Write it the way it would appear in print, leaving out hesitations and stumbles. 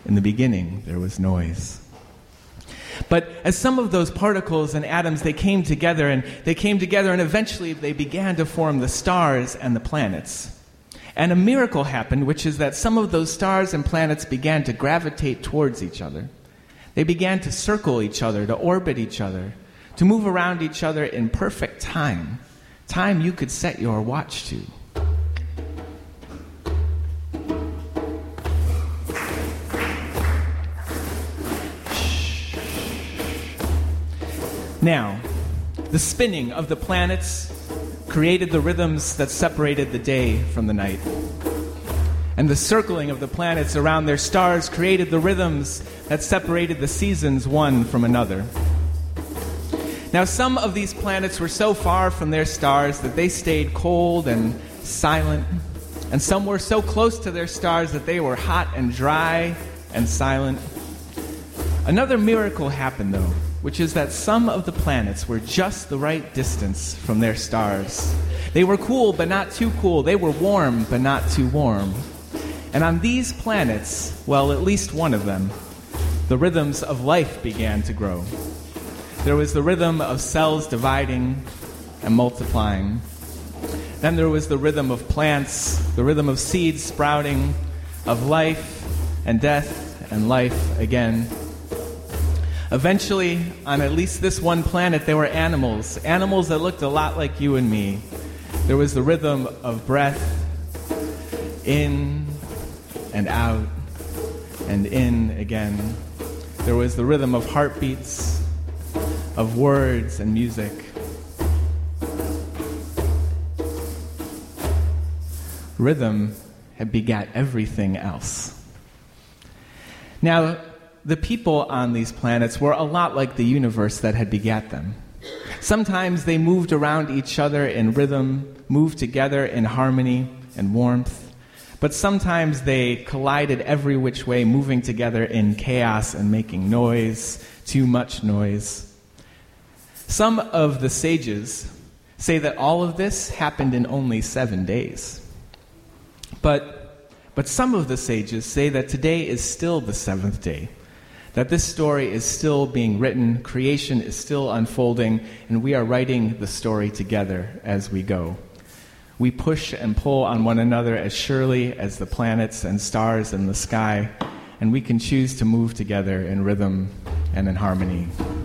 In the beginning, there was noise. But as some of those particles and atoms, they came together, and eventually they began to form the stars and the planets. And a miracle happened, which is that some of those stars and planets began to gravitate towards each other. They began to circle each other, to orbit each other, to move around each other in perfect time. Time you could set your watch to. Now, the spinning of the planets created the rhythms that separated the day from the night. And the circling of the planets around their stars created the rhythms that separated the seasons one from another. Now, some of these planets were so far from their stars that they stayed cold and silent, and some were so close to their stars that they were hot and dry and silent. Another miracle happened, though, which is that some of the planets were just the right distance from their stars. They were cool, but not too cool. They were warm, but not too warm. And on these planets, well, at least one of them, the rhythms of life began to grow. There was the rhythm of cells dividing and multiplying. Then there was the rhythm of plants, the rhythm of seeds sprouting, of life and death and life again. Eventually, on at least this one planet, there were animals that looked a lot like you and me. There was the rhythm of breath, in and out, and in again. There was the rhythm of heartbeats, of words and music. Rhythm had begat everything else. Now, the people on these planets were a lot like the universe that had begat them. Sometimes they moved around each other in rhythm, moved together in harmony and warmth, but sometimes they collided every which way, moving together in chaos and making noise, too much noise. Some of the sages say that all of this happened in only 7 days. But some of the sages say that today is still the 7th day, that this story is still being written, creation is still unfolding, and we are writing the story together as we go. We push and pull on one another as surely as the planets and stars in the sky, and we can choose to move together in rhythm and in harmony.